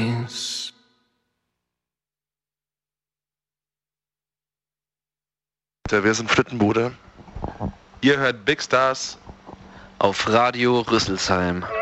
Wir sind Flittenbude. Ihr hört Big Stars auf Radio Rüsselsheim.